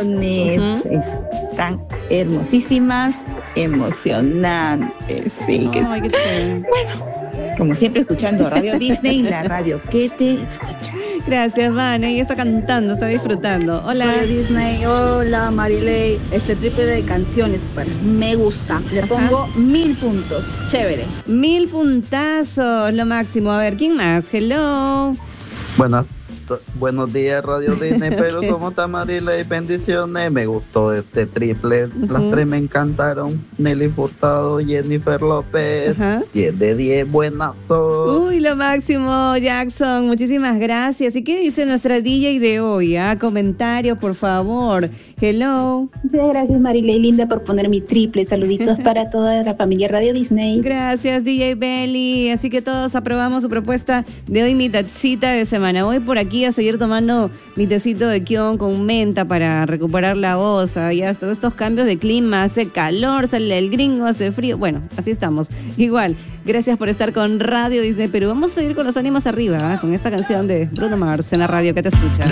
canciones están hermosísimas, emocionantes. Sí, que Ay, qué chévere. como siempre, escuchando Radio Disney, la radio que te escucha. Gracias, Vane. Ella está cantando, está disfrutando. Hola. Radio Disney, hola Marilei. Este triple de canciones, me gusta. Le pongo 1000 puntos. Chévere. 1000 puntazos, lo máximo. A ver, ¿quién más? Hello. Buenos días, Radio Disney, pero ¿cómo está Marilei? Bendiciones, me gustó este triple, las tres me encantaron, Nelly Furtado, Jennifer López, 10 de 10, buenazo. Uy, lo máximo, Jackson, muchísimas gracias. ¿Y qué dice nuestra DJ de hoy? Comentario, por favor. Hello. Muchas gracias, Marilei Linda, por poner mi triple. Saluditos para toda la familia Radio Disney. Gracias, DJ Belly. Así que todos aprobamos su propuesta de hoy, mi tacita de semana. Voy por aquí a seguir tomando mi tecito de kion con menta para recuperar la voz. Ya todos estos cambios de clima, hace calor, sale el gringo, hace frío. Bueno, así estamos. Igual, gracias por estar con Radio Disney Perú. Vamos a seguir con los ánimos arriba, con esta canción de Bruno Mars en la radio que te escucha.